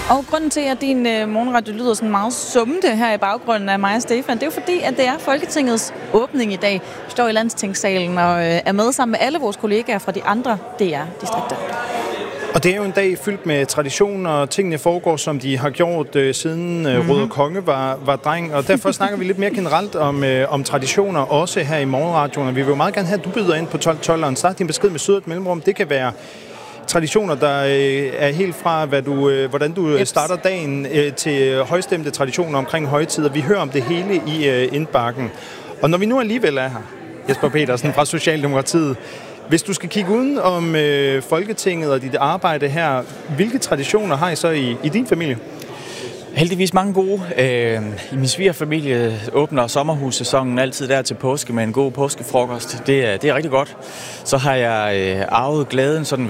Og grunden til, at din morgenradio lyder sådan meget summende her i baggrunden af mig og Stefan, det er jo fordi, at det er Folketingets åbning i dag. Vi står i Landstingssalen og er med sammen med alle vores kollegaer fra de andre DR-distrikter. Og det er jo en dag fyldt med traditioner, og tingene foregår, som de har gjort siden Røde Konge var dreng. Og derfor snakker vi lidt mere generelt om traditioner, også her i morgenradioen. Og vi vil jo meget gerne have, at du byder ind på 1212 og start din besked med sødt mellemrum. Det kan være traditioner, der er helt fra, hvordan du starter dagen, til højstemte traditioner omkring højtider. Vi hører om det hele i indbakken. Og når vi nu alligevel er her, Jesper Petersen fra Socialdemokratiet, hvis du skal kigge uden om Folketinget og dit arbejde her, hvilke traditioner har I så i din familie? Heldigvis mange gode. I min svigerfamilie åbner sommerhussæsonen altid der til påske med en god påskefrokost. Det er rigtig godt. Så har jeg arvet glæden sådan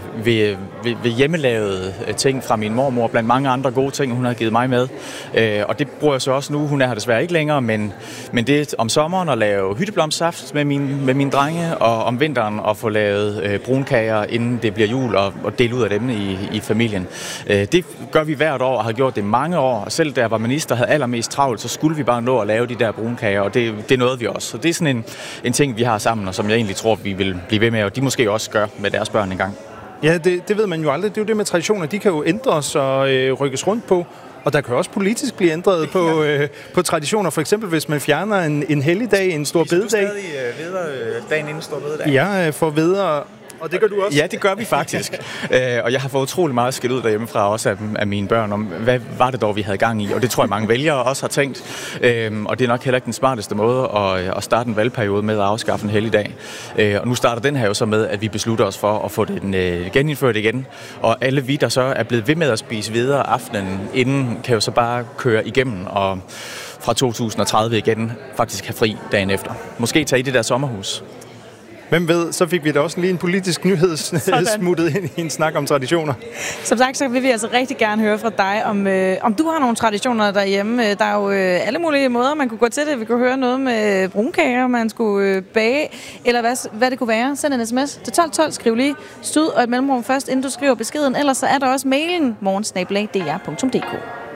ved hjemmelavede ting fra min mormor, blandt mange andre gode ting, hun har givet mig med. Og det bruger jeg så også nu. Hun er her desværre ikke længere, men det om sommeren at lave hytteblomstsaft med mine drenge, og om vinteren at få lavet brunkager, inden det bliver jul, og dele ud af dem i familien. Det gør vi hvert år og har gjort det mange år, og selv da jeg var minister havde allermest travlt, så skulle vi bare nå at lave de der brunkager, og det nåede vi også. Så det er sådan en ting, vi har sammen, og som jeg egentlig tror, vi vil blive ved med, og de måske også gør med deres børn engang. Ja, det ved man jo aldrig. Det er jo det med traditioner, de kan jo ændres og rykkes rundt på, og der kan også politisk blive ændret på traditioner. For eksempel, hvis man fjerner en helligdag, en stor bededag. Du stadig veder dagen inden stor bededag? Ja, for veder. Og det gør du også? Ja, det gør vi faktisk. Og jeg har fået utrolig meget skidt ud derhjemmefra, også af mine børn, om hvad var det dog, vi havde gang i. Og det tror jeg, mange vælgere også har tænkt. Og det er nok heller ikke den smarteste måde at starte en valgperiode med at afskaffe en helligdag. Og nu starter den her jo så med, at vi beslutter os for at få den genindført igen. Og alle vi, der så er blevet ved med at spise videre aftenen inden, kan jo så bare køre igennem og fra 2030 igen faktisk have fri dagen efter. Måske tage i det der sommerhus. Hvem ved, så fik vi da også lige en politisk nyhed smuttet ind i en snak om traditioner. Som sagt, så vil vi altså rigtig gerne høre fra dig, om du har nogle traditioner derhjemme. Der er jo alle mulige måder, man kunne gå til det. Vi kunne høre noget med brunkager, man skulle bage, eller hvad det kunne være. Send en sms til 1212, skriv lige syd og et mellemrum først, inden du skriver beskeden. Ellers så er der også mailen morgen@dr.dk.